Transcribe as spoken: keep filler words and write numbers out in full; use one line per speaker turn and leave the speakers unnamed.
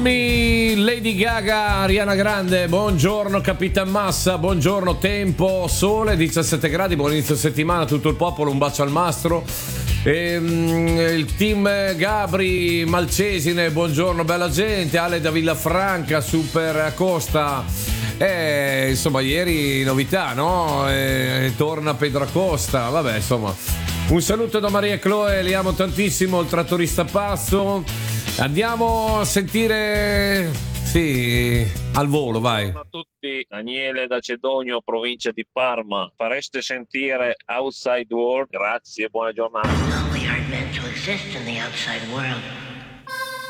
Lady Gaga, Ariana Grande, buongiorno Capitan Massa, buongiorno tempo, sole, diciassette gradi, buon inizio settimana a tutto il popolo, un bacio al mastro. E, um, il team Gabri Malcesine, buongiorno bella gente, Ale da Villafranca, Super Costa. Eh, insomma, ieri novità, no? Eh, torna Pedro Acosta, vabbè, insomma. Un saluto da Maria Chloe, li amo tantissimo, il trattorista pazzo. Andiamo a sentire, sì, al volo, vai.
Buongiorno a tutti, Daniele da Cedogno, provincia di Parma. Fareste sentire Outside World? Grazie, buona giornata.
No, we aren't meant to exist in the outside world.